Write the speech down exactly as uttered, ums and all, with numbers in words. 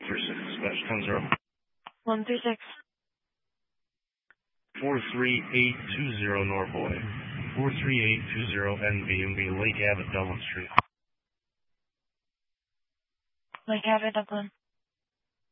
three six, dispatch ten zero. one three six. four three eight two zero Norboy. four three eight two zero N B and B, Lake Abbott, Dublin Street. Lake Abbott, Dublin.